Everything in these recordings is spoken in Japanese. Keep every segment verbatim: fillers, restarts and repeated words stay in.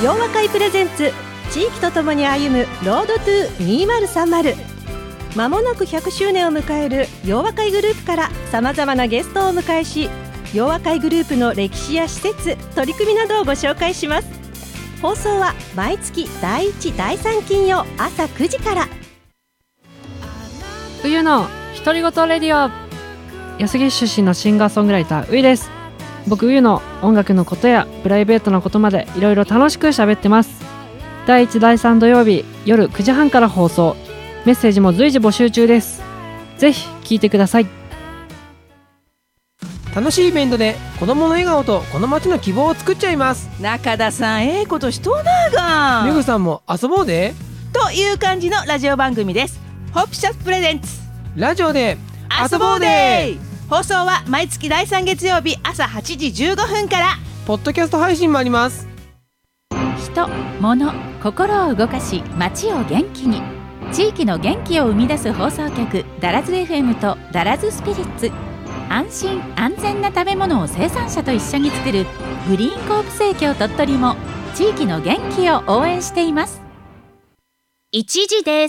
洋和会プレゼンツ地域とともに歩むロードトゥにせんさんじゅう。まもなくひゃくしゅうねんを迎える洋和会グループからさまざまなゲストをお迎えし、洋和会グループの歴史や施設、取り組みなどをご紹介します。放送は毎月だいいち、だいさん金曜朝くじから。 冬の独り言レディオ、安来出身のシンガーソングライターういです。僕うゆの音楽のことやプライベートなことまでいろいろ楽しく喋ってます。だいいち、だいさん土曜日夜くじはんから放送。メッセージも随時募集中です。ぜひ聞いてください。 楽しいイベントで子供の笑顔とこの街の希望を作っちゃいます。 中田さん、ええことしとうながめぐさんも遊ぼうでという感じのラジオ番組です。ホプシャスプレゼンツラジオで遊ぼうで。放送は毎月だいさん月曜日朝はちじじゅうごふんから。 ポッドキャスト配信もあります。 人、物、心を動かし街を元気に、地域の元気を生み出す放送局ダラズ エフエム とダラズスピリッツ。安心安全な食べ物を生産者と一緒に作るグリーンコープ生協鳥取も地域の元気を応援しています。いちじです。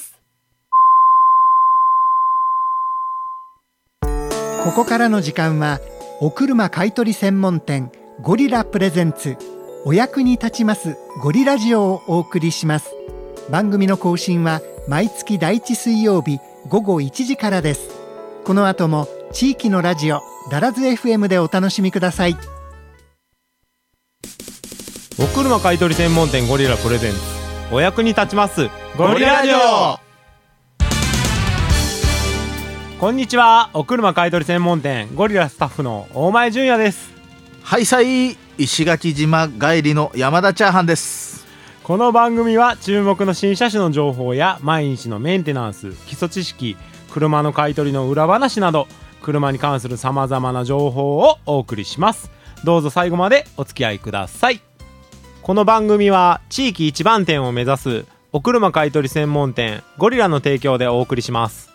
ここからの時間はお車買取専門店ゴリラプレゼンツお役に立ちますゴリラジオをお送りします。番組の更新は毎月だいいち水曜日ごごいちじからです。この後も地域のラジオダラズ エフエム でお楽しみください。 お車買取専門店ゴリラプレゼンツお役に立ちますゴリラジオ。こんにちは、お車買取専門店ゴリラスタッフの大前淳也です。 はいさい、石垣島帰りの山田チャーハンです。 この番組は注目の新車種の情報や毎日のメンテナンス、基礎知識、車の買取の裏話など車に関するさまざまな情報をお送りします。どうぞ最後までお付き合いください。この番組は地域一番店を目指すお車買取専門店ゴリラの提供でお送りします。